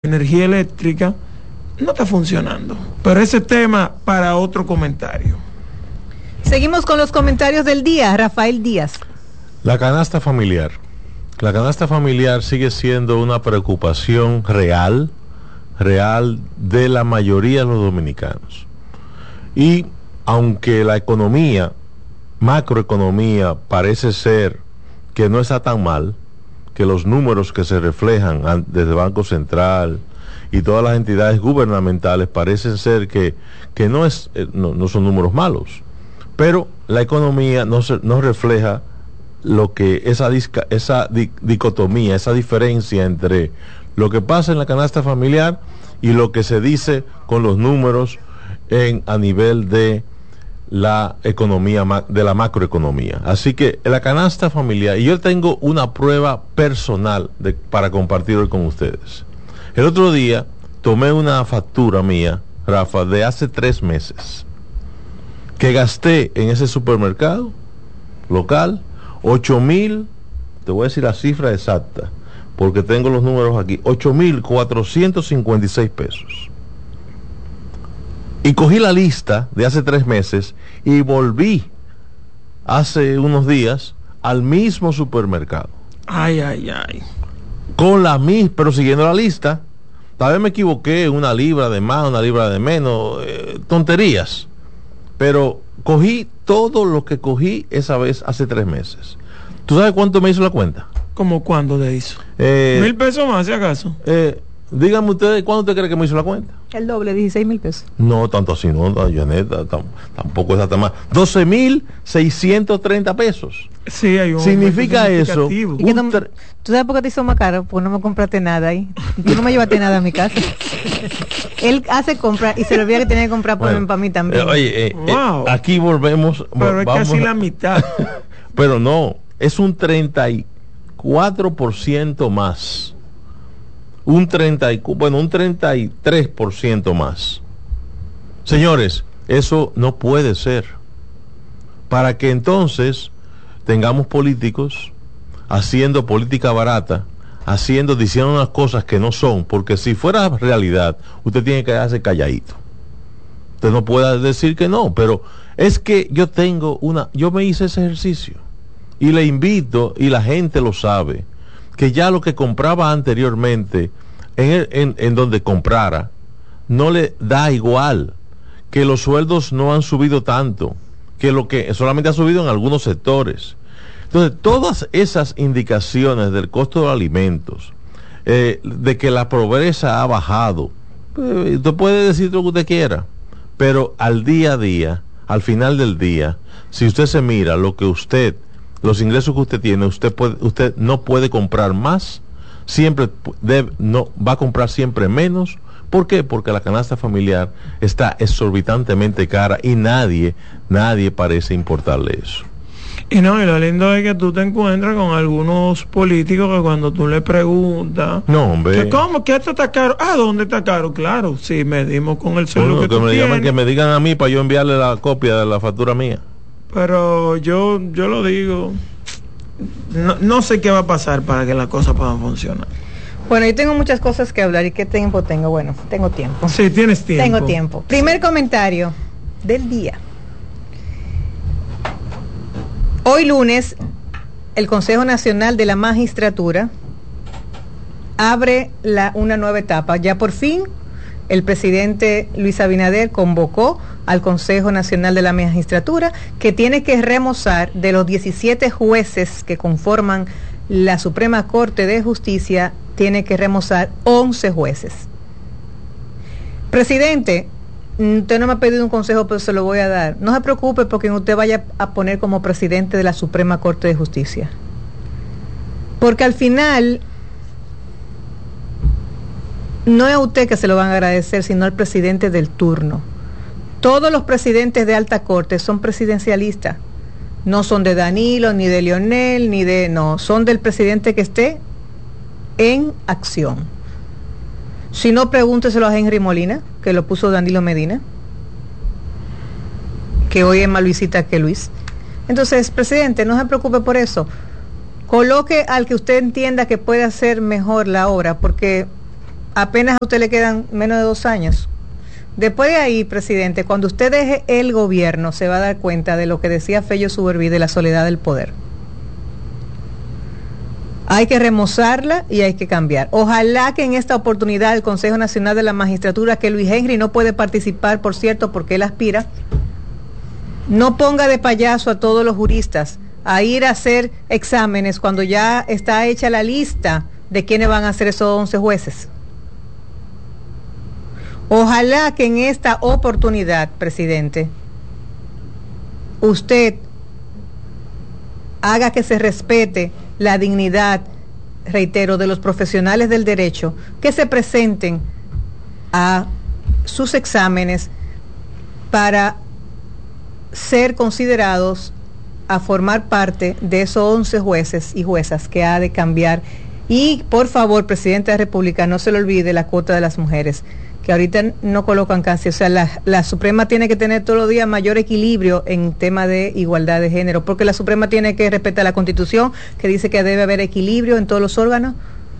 energía eléctrica no está funcionando. Pero ese tema para otro comentario. Seguimos con los comentarios del día. Rafael Díaz. La canasta familiar. La canasta familiar sigue siendo una preocupación real de la mayoría de los dominicanos. Y aunque la economía, macroeconomía, parece ser que no está tan mal, que los números que se reflejan desde el Banco Central y todas las entidades gubernamentales parecen ser que no son números malos, pero la economía no refleja lo que esa dicotomía, esa diferencia entre lo que pasa en la canasta familiar y lo que se dice con los números a nivel de la economía, de la macroeconomía. Así que la canasta familiar, y yo tengo una prueba personal para compartir hoy con ustedes. El otro día tomé una factura mía, Rafa, de hace 3 meses, que gasté en ese supermercado local 8,000, te voy a decir la cifra exacta, porque tengo los números aquí, 8,456 pesos. Y cogí la lista de hace 3 meses y volví hace unos días al mismo supermercado. Ay. Con la misma, pero siguiendo la lista. Tal vez me equivoqué, 1 libra de más, 1 libra de menos, tonterías. Pero cogí todo lo que cogí esa vez hace 3 meses. ¿Tú sabes cuánto me hizo la cuenta? ¿Cómo cuándo le hizo? 1,000 pesos más, si acaso. Díganme ustedes, ¿cuándo usted cree que me hizo la cuenta? El doble, 16,000 pesos. No, tanto así, no, Janeta, tampoco es hasta más. 12,630 pesos. Sí, hay un significa eso. ¿Tú sabes por qué te hizo más caro? Porque no me compraste nada ahí. Tú no me llevaste nada a mi casa. Él hace compras y se le olvida que tenía que comprar para mí también. Wow. Aquí volvemos. Pero es casi la mitad. Pero no, es un 34% más. Un 33% más. Señores, eso no puede ser. Para que entonces tengamos políticos haciendo política barata, diciendo unas cosas que no son, porque si fuera realidad, usted tiene que quedarse calladito. Usted no puede decir que no, pero es que yo me hice ese ejercicio y le invito, y la gente lo sabe, que ya lo que compraba anteriormente en donde comprara no le da igual, que los sueldos no han subido tanto, que lo que solamente ha subido en algunos sectores. Entonces, todas esas indicaciones del costo de alimentos, de que la pobreza ha bajado, usted puede decir lo que usted quiera, pero al día a día, al final del día, si usted se mira los ingresos que usted tiene, usted no puede comprar más, va a comprar siempre menos. ¿Por qué? Porque la canasta familiar está exorbitantemente cara y nadie parece importarle eso. Y lo lindo es que tú te encuentras con algunos políticos que cuando tú le preguntas, no, hombre, ¿cómo que esto está caro? ¿Dónde está caro? Claro, sí, medimos con el sueldo que tú tienes. Que me digan a mí para yo enviarle la copia de la factura mía. Pero yo lo digo, no sé qué va a pasar para que las cosas puedan funcionar. Bueno, yo tengo muchas cosas que hablar. ¿Y qué tiempo tengo? Bueno, tengo tiempo. Sí, tienes tiempo. Tengo tiempo. Primer comentario del día. Hoy lunes, el Consejo Nacional de la Magistratura abre una nueva etapa. Ya por fin, el presidente Luis Abinader convocó al Consejo Nacional de la Magistratura, que tiene que remozar de los 17 jueces que conforman la Suprema Corte de Justicia, tiene que remozar 11 jueces. Presidente, usted no me ha pedido un consejo, pero se lo voy a dar. No se preocupe porque usted vaya a poner como presidente de la Suprema Corte de Justicia. Porque al final no es a usted que se lo van a agradecer, sino al presidente del turno. Todos los presidentes de alta corte son presidencialistas. No son de Danilo, ni de Leonel, son del presidente que esté en acción. Si no, pregúnteselo a Henry Molina, que lo puso Danilo Medina, que hoy es más Luisita que Luis. Entonces, presidente, no se preocupe por eso. Coloque al que usted entienda que puede hacer mejor la obra, porque apenas a usted le quedan menos de 2 años. Después de ahí, presidente, cuando usted deje el gobierno, se va a dar cuenta de lo que decía Fello Suberví de la soledad del poder. Hay que remozarla y hay que cambiar. Ojalá que en esta oportunidad el Consejo Nacional de la Magistratura, que Luis Henry no puede participar, por cierto, porque él aspira, no ponga de payaso a todos los juristas a ir a hacer exámenes cuando ya está hecha la lista de quiénes van a ser esos 11 jueces. Ojalá que en esta oportunidad, presidente, usted haga que se respete la dignidad, reitero, de los profesionales del derecho que se presenten a sus exámenes para ser considerados a formar parte de esos 11 jueces y juezas que ha de cambiar. Y por favor, presidente de la República, no se le olvide la cuota de las mujeres, que ahorita no colocan casi. O sea, la Suprema tiene que tener todos los días mayor equilibrio en tema de igualdad de género, porque la Suprema tiene que respetar la Constitución, que dice que debe haber equilibrio en todos los órganos.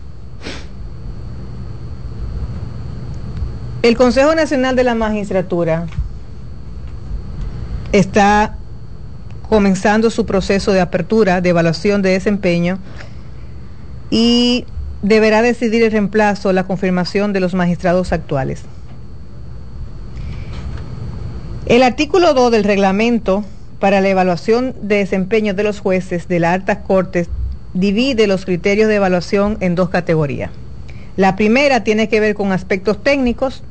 El Consejo Nacional de la Magistratura está comenzando su proceso de apertura, de evaluación de desempeño, y deberá decidir el reemplazo o la confirmación de los magistrados actuales. El artículo 2 del reglamento para la evaluación de desempeño de los jueces de la Alta Corte divide los criterios de evaluación en 2 categorías. La primera tiene que ver con aspectos técnicos,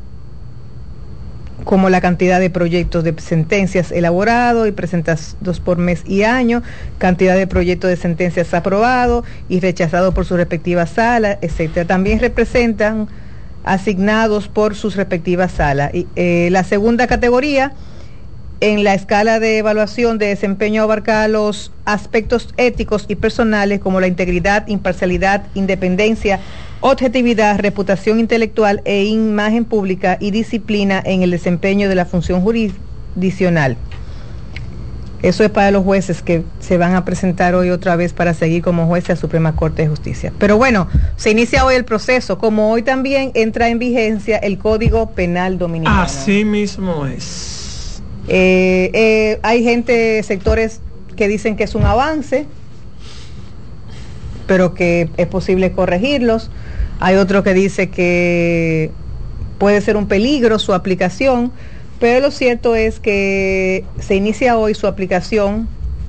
como la cantidad de proyectos de sentencias elaborados y presentados por mes y año, cantidad de proyectos de sentencias aprobados y rechazados por sus respectivas salas, etcétera. También representan asignados por sus respectivas salas. La segunda categoría, en la escala de evaluación de desempeño, abarca los aspectos éticos y personales como la integridad, imparcialidad, independencia, objetividad, reputación intelectual e imagen pública y disciplina en el desempeño de la función jurisdiccional. Eso es para los jueces que se van a presentar hoy otra vez para seguir como jueces a Suprema Corte de Justicia. Pero bueno, se inicia hoy el proceso, como hoy también entra en vigencia el Código Penal Dominicano. Así mismo es. Hay sectores que dicen que es un avance, pero que es posible corregirlos. Hay otro que dice que puede ser un peligro su aplicación, pero lo cierto es que se inicia hoy su aplicación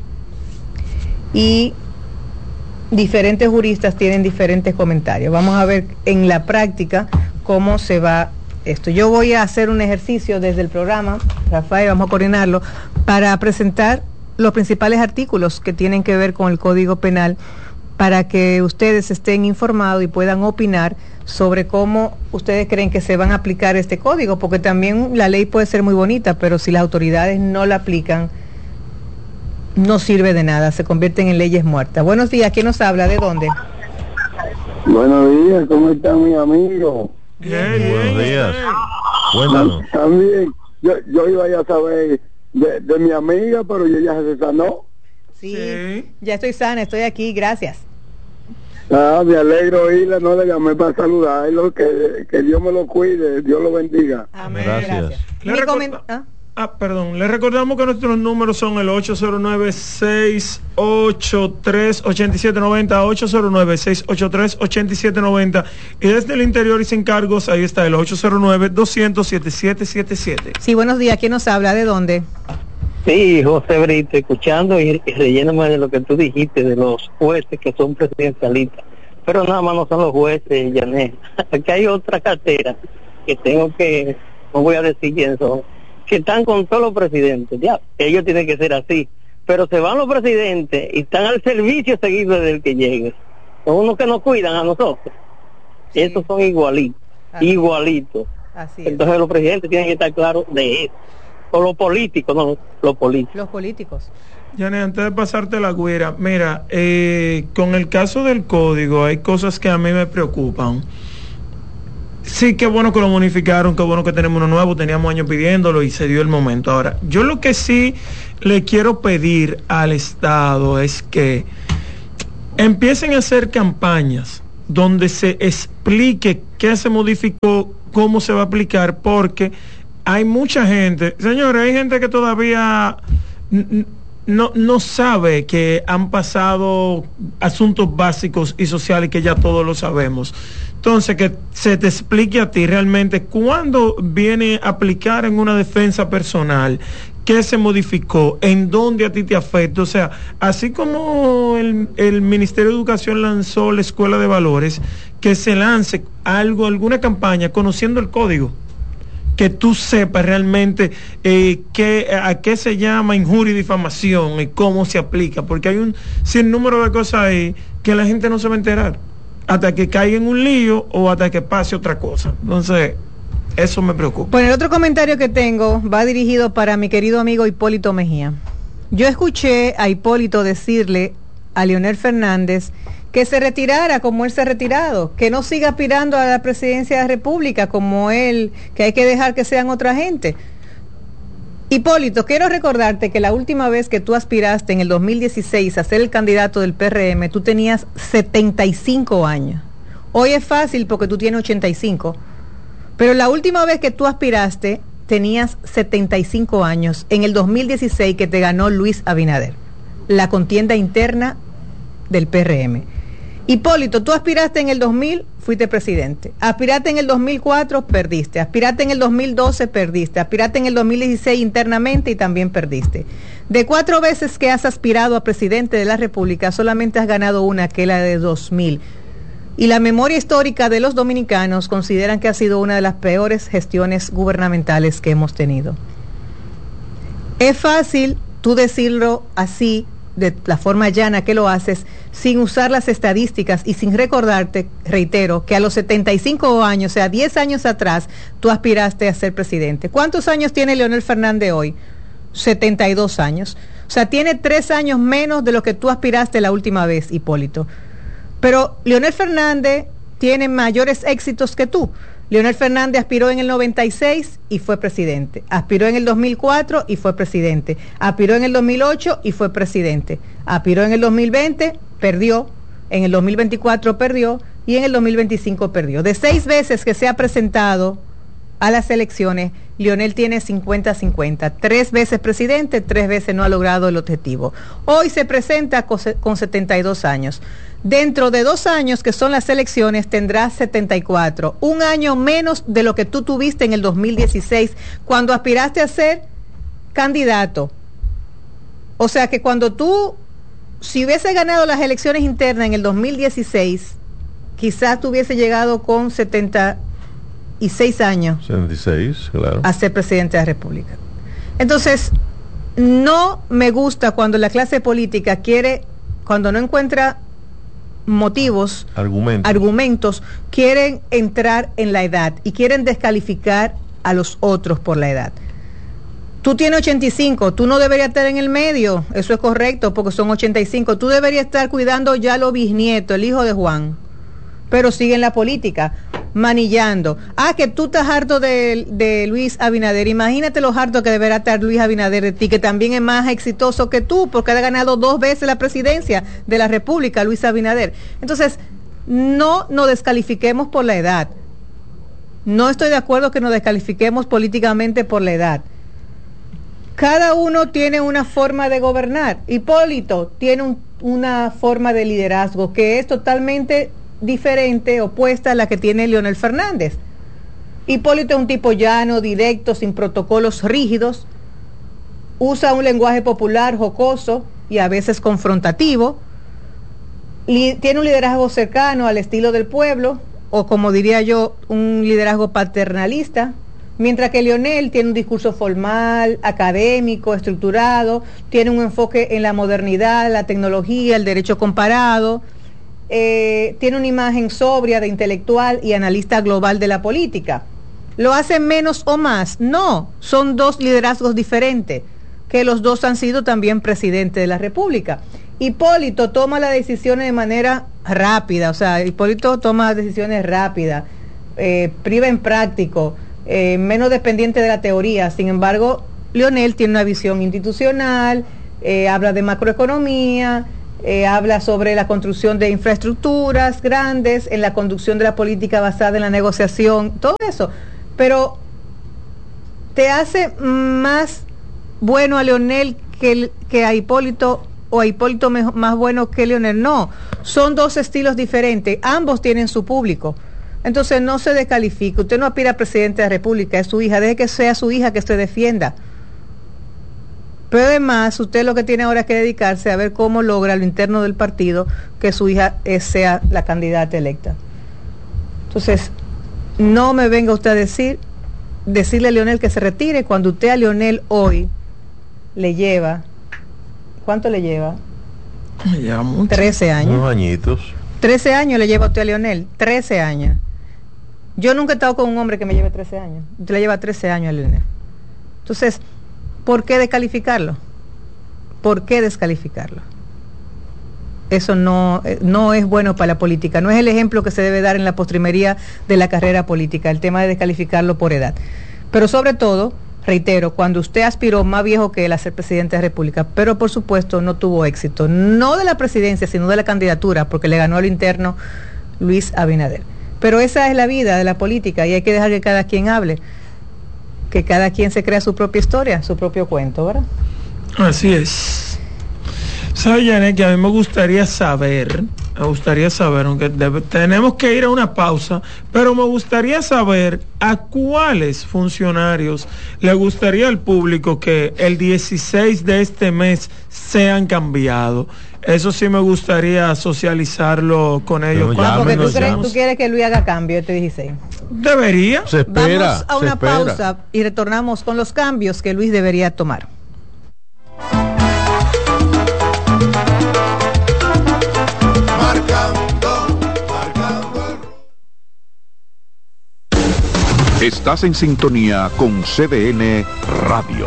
y diferentes juristas tienen diferentes comentarios. Vamos a ver en la práctica cómo se va esto. Yo voy a hacer un ejercicio desde el programa, Rafael, vamos a coordinarlo, para presentar los principales artículos que tienen que ver con el Código Penal, para que ustedes estén informados y puedan opinar sobre cómo ustedes creen que se van a aplicar este código, porque también la ley puede ser muy bonita, pero si las autoridades no la aplican, no sirve de nada, se convierten en leyes muertas. Buenos días, ¿quién nos habla? ¿De dónde? Buenos días, ¿cómo están mis amigos? Bien, buenos días. Cuéntanos. También, yo iba a saber de mi amiga, pero ella se sanó. Sí, ya estoy sana, estoy aquí, gracias. Me alegro oírla, no le llamé para saludarlo, que Dios me lo cuide, Dios lo bendiga. Amén, Gracias. Perdón, le recordamos que nuestros números son el 809-683-8790, 809-683-8790, y desde el interior y sin cargos, ahí está el 809-200-7777. Sí, buenos días, ¿quién nos habla? ¿De dónde? Sí, José Brito, escuchando y reyéndome de lo que tú dijiste de los jueces que son presidencialistas, pero nada más no son los jueces, Yanet. Aquí hay otra cartera que no voy a decir quién son, que están con todos los presidentes, ya, ellos tienen que ser así, pero se van los presidentes y están al servicio seguido del que llegue. Son unos que nos cuidan a nosotros. Sí. Estos son igualitos, igualitos. Así es. Entonces los presidentes tienen que estar claros de eso. O los políticos, no, los políticos. Los políticos. Yané, antes de pasarte la güera, mira, con el caso del código hay cosas que a mí me preocupan. Sí, qué bueno que lo modificaron, qué bueno que tenemos uno nuevo, teníamos años pidiéndolo y se dio el momento. Ahora, yo lo que sí le quiero pedir al Estado es que empiecen a hacer campañas donde se explique qué se modificó, cómo se va a aplicar, porque hay mucha gente, señores, hay gente que todavía no sabe que han pasado asuntos básicos y sociales que ya todos lo sabemos. Entonces, que se te explique a ti realmente cuándo viene a aplicar en una defensa personal, qué se modificó, en dónde a ti te afecta. O sea, así como el Ministerio de Educación lanzó la Escuela de Valores, que se lance alguna campaña conociendo el código, que tú sepas realmente a qué se llama injuria y difamación y cómo se aplica, porque hay un sinnúmero de cosas ahí que la gente no se va a enterar hasta que caiga en un lío o hasta que pase otra cosa. Entonces, eso me preocupa. Bueno, el otro comentario que tengo va dirigido para mi querido amigo Hipólito Mejía. Yo escuché a Hipólito decirle a Leonel Fernández que se retirara como él se ha retirado, que no siga aspirando a la presidencia de la República como él, que hay que dejar que sean otra gente. Hipólito, quiero recordarte que la última vez que tú aspiraste en el 2016 a ser el candidato del PRM, tú tenías 75 años. Hoy es fácil porque tú tienes 85, pero la última vez que tú aspiraste tenías 75 años, en el 2016, que te ganó Luis Abinader, la contienda interna del PRM. Hipólito, tú aspiraste en el 2000, fuiste presidente. Aspiraste en el 2004, perdiste. Aspiraste en el 2012, perdiste. Aspiraste en el 2016 internamente y también perdiste. De 4 veces que has aspirado a presidente de la República, solamente has ganado una, que es la de 2000. Y la memoria histórica de los dominicanos consideran que ha sido una de las peores gestiones gubernamentales que hemos tenido. Es fácil tú decirlo así, de la forma llana que lo haces, sin usar las estadísticas y sin recordarte, reitero, que a los 75 años, o sea, 10 años atrás, tú aspiraste a ser presidente. ¿Cuántos años tiene Leonel Fernández hoy? 72 años. O sea, tiene 3 años menos de lo que tú aspiraste la última vez, Hipólito. Pero Leonel Fernández tiene mayores éxitos que tú. Leonel Fernández aspiró en el 96 y fue presidente. Aspiró en el 2004 y fue presidente. Aspiró en el 2008 y fue presidente. Aspiró en el 2020, perdió. En el 2024 perdió. Y en el 2025 perdió. De 6 veces que se ha presentado a las elecciones, Leonel tiene 50-50. 3 veces presidente, 3 veces no ha logrado el objetivo. Hoy se presenta con 72 años. Dentro de 2 años, que son las elecciones, tendrás 74. 1 año menos de lo que tú tuviste en el 2016, cuando aspiraste a ser candidato. O sea que cuando tú, si hubiese ganado las elecciones internas en el 2016, quizás tú hubiese llegado con 76 años. 76, claro. A ser presidente de la República. Entonces, no me gusta cuando la clase política cuando no encuentra motivos, argumentos, quieren entrar en la edad y quieren descalificar a los otros por la edad. Tú tienes 85, tú no deberías estar en el medio, eso es correcto, porque son 85, tú deberías estar cuidando ya los bisnietos, el hijo de Juan, pero sigue en la política, manillando. Que tú estás harto de Luis Abinader. Imagínate lo harto que deberá estar Luis Abinader de ti, que también es más exitoso que tú, porque ha ganado 2 veces la presidencia de la República, Luis Abinader. Entonces, no nos descalifiquemos por la edad. No estoy de acuerdo que nos descalifiquemos políticamente por la edad. Cada uno tiene una forma de gobernar. Hipólito tiene una forma de liderazgo que es totalmente diferente, opuesta a la que tiene Leonel Fernández. Hipólito es un tipo llano, directo, sin protocolos rígidos, usa un lenguaje popular, jocoso y a veces confrontativo, tiene un liderazgo cercano al estilo del pueblo, o como diría yo, un liderazgo paternalista, mientras que Leonel tiene un discurso formal, académico, estructurado, tiene un enfoque en la modernidad, la tecnología, el derecho comparado, tiene una imagen sobria de intelectual y analista global de la política. ¿Lo hace menos o más? No, son 2 liderazgos diferentes, que los 2 han sido también presidente de la República. Hipólito toma las decisiones de manera rápida, o sea, Hipólito toma decisiones rápidas, priva en práctico, menos dependiente de la teoría. Sin embargo, Leonel tiene una visión institucional, habla de macroeconomía, habla sobre la construcción de infraestructuras grandes, en la conducción de la política basada en la negociación, todo eso. Pero ¿te hace más bueno a Leonel que a Hipólito, o a Hipólito más bueno que Leonel? No, son dos estilos diferentes, ambos tienen su público. Entonces no se descalifica, usted no aspira a presidente de la República, es su hija, deje que sea su hija que se defienda. Pero además, usted lo que tiene ahora es que dedicarse a ver cómo logra a lo interno del partido que su hija sea la candidata electa. Entonces, no me venga usted a decirle a Leonel que se retire cuando usted a Leonel hoy le lleva, ¿cuánto le lleva? Me lleva mucho. 13 años. Unos añitos. 13 años le lleva usted a Leonel, 13 años. Yo nunca he estado con un hombre que me lleve 13 años. Usted le lleva 13 años a Leonel. Entonces, ¿por qué descalificarlo? ¿Por qué descalificarlo? Eso no es bueno para la política, no es el ejemplo que se debe dar en la postrimería de la carrera política, el tema de descalificarlo por edad. Pero sobre todo, reitero, cuando usted aspiró más viejo que él a ser presidente de la República, pero por supuesto no tuvo éxito, no de la presidencia, sino de la candidatura, porque le ganó al interno Luis Abinader. Pero esa es la vida de la política y hay que dejar que cada quien hable, que cada quien se crea su propia historia, su propio cuento, ¿verdad? Así es. ¿Sabe, Janet, que a mí me gustaría saber, aunque tenemos que ir a una pausa, pero me gustaría saber a cuáles funcionarios le gustaría al público que el 16 de este mes sean cambiados? Eso sí me gustaría socializarlo con ellos. Porque tú quieres que Luis haga cambio este 16. Debería. Se espera. Vamos a una pausa y retornamos con los cambios que Luis debería tomar. Estás en sintonía con CDN Radio.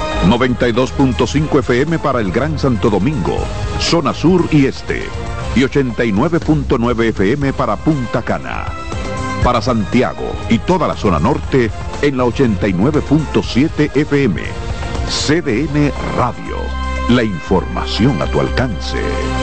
92.5 FM para el Gran Santo Domingo, zona sur y este. Y 89.9 FM para Punta Cana. Para Santiago y toda la zona norte en la 89.7 FM. CDN Radio. La información a tu alcance.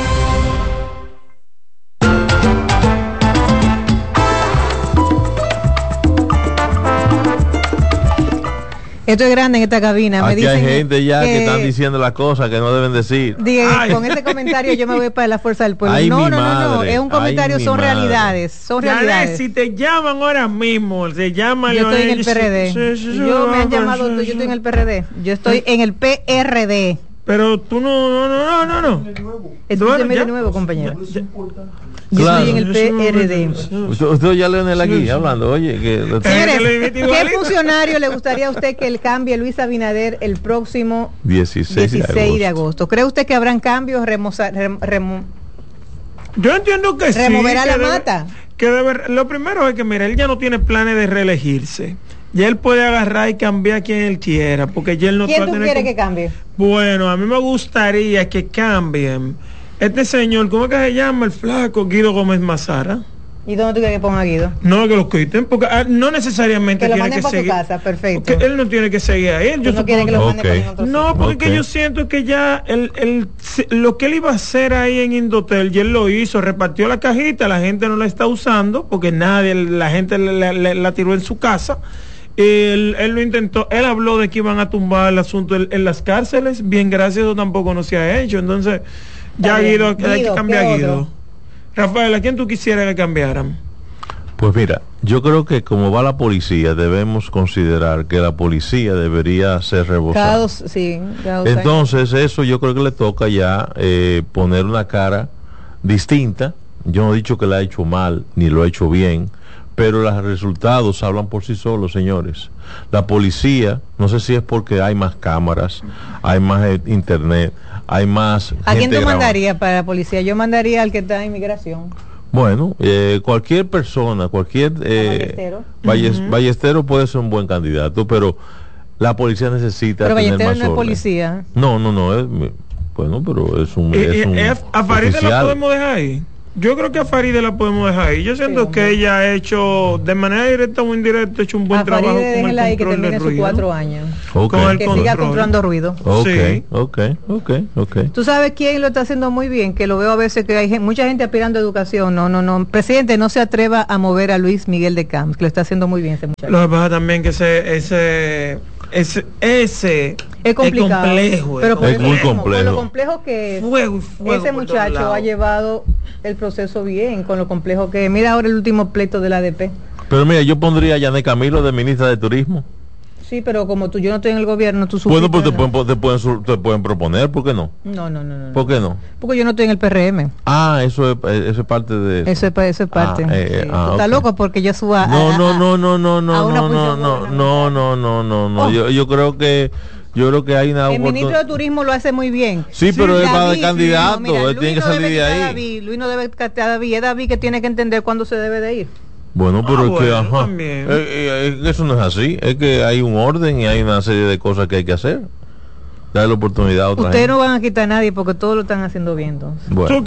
Esto es grande en esta cabina. Aquí hay gente ya que están diciendo las cosas que no deben decir. Con este comentario yo me voy para la fuerza del pueblo. Ay, no, es un comentario, son realidades. Son realidades. Si te llaman ahora mismo, se llama. Yo estoy en el PRD. Yo me han llamado, yo estoy en el PRD. Yo estoy en el PRD. Pero tú no. Escúchame de nuevo, compañero. Yo estoy en el PRD. Usted ya Leonel aquí hablando, oye. Señores, ¿qué funcionario le gustaría a usted que él cambie Luis Abinader el próximo 16 de agosto? ¿Cree usted que habrán cambios? Yo entiendo que removerá la mata. Lo primero es que, mira, él ya no tiene planes de reelegirse. Ya él puede agarrar y cambiar a quien él quiera, porque ya él no. ¿Quién tú quieres que cambie? Bueno, a mí me gustaría que cambien este señor, ¿cómo es que se llama? El flaco Guido Gómez Mazara. ¿Y dónde tú quieres que ponga a Guido? No, que lo quiten, porque no necesariamente que lo tiene que seguir. Para su casa, perfecto. Porque él no tiene que seguir a él. Yo no quiere que lo mande para otro no, sitio. porque yo siento que ya lo que él iba a hacer ahí en Indotel, ya él lo hizo, repartió la cajita, la gente no la está usando, porque la gente la tiró en su casa. Él lo intentó, él habló de que iban a tumbar el asunto en las cárceles, bien, gracias, eso tampoco no se ha hecho, entonces ya Guido, hay que cambiar a Guido. Rafael, ¿a quién tú quisieras que cambiaran? Pues mira, yo creo que como va la policía, debemos considerar que la policía debería ser rebosada. Entonces eso yo creo que le toca ya poner una cara distinta. Yo no he dicho que la ha hecho mal, ni lo ha hecho bien, pero los resultados hablan por sí solos, señores. La policía, no sé si es porque hay más cámaras, hay más internet, hay más ¿A quién tú grabando. mandaría para la policía? Yo mandaría al que está en inmigración. Bueno, cualquier persona, Ballestero puede ser un buen candidato, pero la policía necesita pero tener Ballestero más no es orden. Policía. No, bueno, pero es un ¿A Farita la podemos dejar ahí? Yo creo que a Faride la podemos dejar ahí. Yo siento que ella ha hecho, de manera directa o indirecta, ha hecho un buen trabajo con el ahí, control del ruido. 4 años. Okay. Con el que control. siga controlando ruido. Okay. ¿Tú sabes quién lo está haciendo muy bien? Que lo veo a veces que hay mucha gente aspirando a educación. No. Presidente, no se atreva a mover a Luis Miguel de Camps, que lo está haciendo muy bien ese muchacho. Lo que pasa también que ese es complicado, complejo, pero es muy complejo. Con lo complejo que es, fuego ese muchacho ha llevado el proceso bien, con lo complejo que es. Mira ahora el último pleito de la ADP. Pero mira, yo pondría a Yanet Camilo de ministra de Turismo. Sí, pero como yo no estoy en el gobierno, tú Bueno, pues te pueden proponer, ¿por qué no? No. ¿Por qué no? Porque yo no estoy en el PRM. Ah, eso es parte de eso. Eso es parte. Sí. Tú estás loco porque yo suba no. Yo creo que hay una el ministro de Turismo lo hace muy bien. Sí, pero él va de candidato, él tiene que salir de Luis ahí. no debe es David que tiene que entender cuándo se debe de ir. Bueno, pero es que también. eso no es así, es que hay un orden y hay una serie de cosas que hay que hacer. Darle la oportunidad a otra Ustedes gente. no van a quitar a nadie porque todos lo están haciendo bien. Bueno.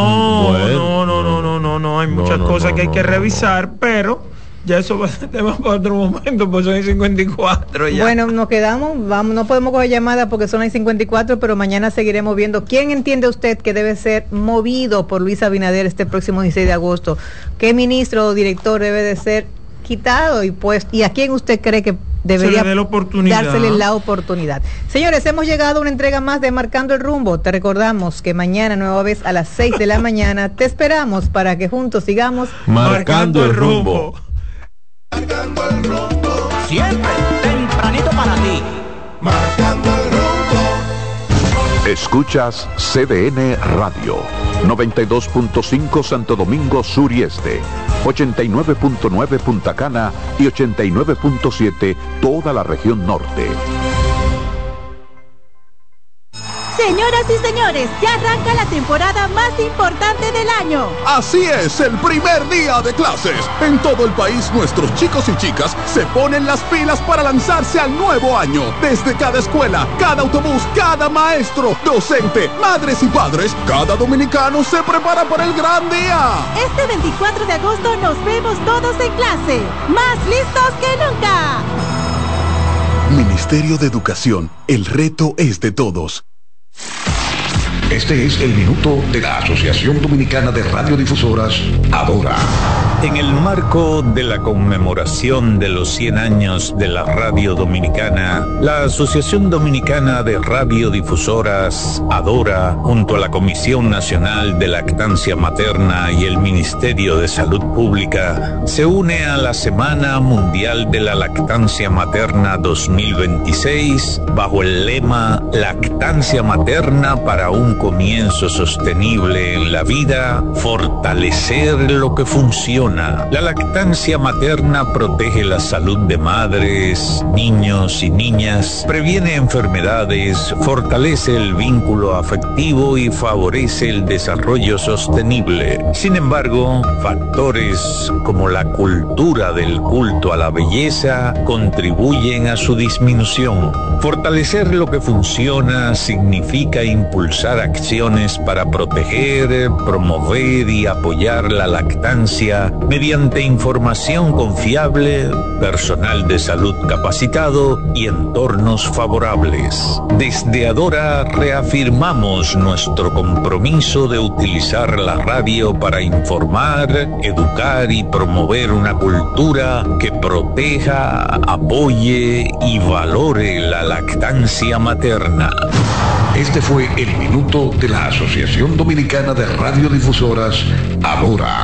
No, hay muchas cosas que hay que revisar, pero ya eso va a ser tema para otro momento, pues son 54 ya. Bueno, nos quedamos, no podemos coger llamadas porque son las 54, pero mañana seguiremos viendo quién entiende usted que debe ser movido por Luis Abinader este próximo 16 de agosto, qué ministro o director debe de ser quitado y puesto, y a quién usted cree que debería dársele la oportunidad. Señores, hemos llegado a una entrega más de Marcando el Rumbo. Te recordamos que mañana nueva vez a las 6 de la mañana te esperamos para que juntos sigamos Marcando el Rumbo. Marcando el rumbo, siempre tempranito para ti. Marcando el rumbo. Escuchas CDN Radio, 92.5 Santo Domingo Sur y Este, 89.9 Punta Cana y 89.7 toda la región norte. Señoras y señores, ya arranca la temporada más importante del año. Así es, el primer día de clases. En todo el país, nuestros chicos y chicas se ponen las pilas para lanzarse al nuevo año. Desde cada escuela, cada autobús, cada maestro, docente, madres y padres, cada dominicano se prepara para el gran día. Este 24 de agosto nos vemos todos en clase, más listos que nunca. Ministerio de Educación, el reto es de todos. Este es el minuto de la Asociación Dominicana de Radiodifusoras, Adora. En el marco de la conmemoración de los 100 años de la radio dominicana, la Asociación Dominicana de Radiodifusoras, Adora, junto a la Comisión Nacional de Lactancia Materna y el Ministerio de Salud Pública, se une a la Semana Mundial de la Lactancia Materna 2026 bajo el lema Lactancia Materna para un comienzo sostenible en la vida, fortalecer lo que funciona. La lactancia materna protege la salud de madres, niños y niñas, previene enfermedades, fortalece el vínculo afectivo y favorece el desarrollo sostenible. Sin embargo, factores como la cultura del culto a la belleza contribuyen a su disminución. Fortalecer lo que funciona significa impulsar acciones para proteger, promover y apoyar la lactancia mediante información confiable, personal de salud capacitado y entornos favorables. Desde Adora reafirmamos nuestro compromiso de utilizar la radio para informar, educar y promover una cultura que proteja, apoye y valore la lactancia materna. Este fue el minuto de la Asociación Dominicana de Radiodifusoras, Adora.